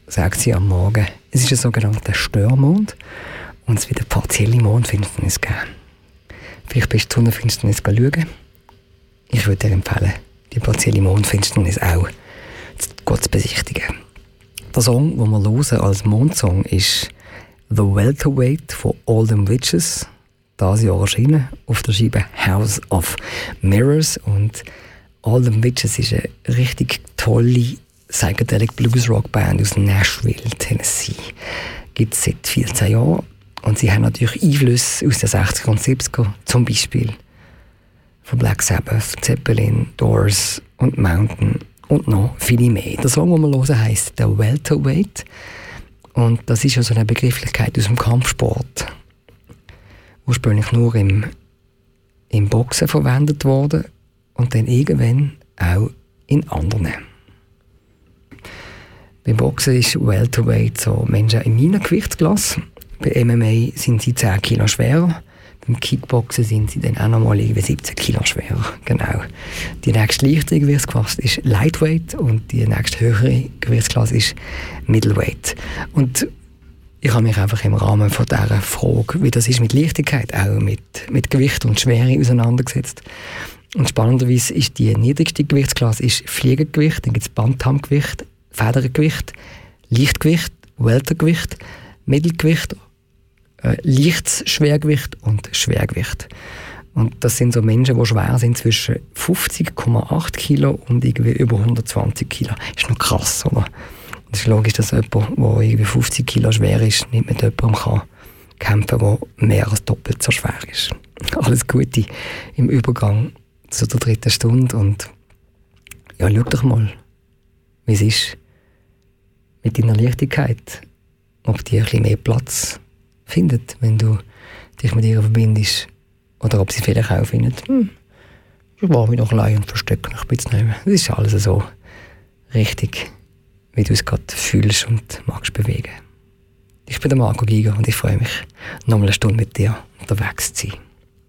6 Uhr am Morgen. Es ist ein sogenannter Störmond und es wird eine partielle Mondfinsternis geben. Vielleicht bist du die Sonnenfinsternis schauen. Ich würde dir empfehlen, die partielle Mondfinsternis auch zu besichtigen. Der Song, den wir hören als Mondsong, ist «The Welterweight» von All Them Witches. Dieses Jahr erschienen auf der Scheibe «House of Mirrors». Und All Them Witches ist eine richtig tolle Psychedelic Blues Rock Band aus Nashville, Tennessee. Gibt es seit 14 Jahren. Und sie haben natürlich Einflüsse aus den 60er und 70er, zum Beispiel von Black Sabbath, Zeppelin, Doors und Mountain und noch viele mehr. Der Song, den wir hören, heisst «The Welterweight». Und das ist ja so eine Begrifflichkeit aus dem Kampfsport. Ursprünglich nur im Boxen verwendet worden und dann irgendwann auch in anderen. Beim Boxen ist Welterweight so Menschen in meiner Gewichtsklasse. Bei MMA sind sie 10 Kilo schwerer. Beim Kickboxen sind sie dann auch nochmal 17 Kilo schwerer. Genau. Die nächste leichtere Gewichtsklasse ist Lightweight und die nächste höhere Gewichtsklasse ist Middleweight. Und ich habe mich einfach im Rahmen von dieser Frage, wie das ist mit Leichtigkeit, auch mit Gewicht und Schwere auseinandergesetzt. Und spannenderweise ist die niedrigste Gewichtsklasse ist Fliegergewicht, dann gibt es Bantamgewicht, Federgewicht, Leichtgewicht, Weltergewicht, Mittelgewicht, leichtes Schwergewicht und Schwergewicht. Und das sind so Menschen, die schwer sind zwischen 50,8 Kilo und irgendwie über 120 Kilo. Das ist noch krass, oder? Es ist logisch, dass jemand, der irgendwie 50 Kilo schwer ist, nicht mit jemandem kann kämpfen kann, der mehr als doppelt so schwer ist. Alles Gute im Übergang zu der 3. Stunde. Und ja, schau doch mal, wie es ist mit deiner Leichtigkeit. Ob die ein bisschen mehr Platz findet, wenn du dich mit ihr verbindest. Oder ob sie vielleicht auch findet, ich war wieder allein und verstecke mich ein bisschen. Das ist alles so richtig, wie du es gerade fühlst und magst bewegen. Ich bin der Marco Giger und ich freue mich, noch mal eine Stunde mit dir unterwegs zu sein.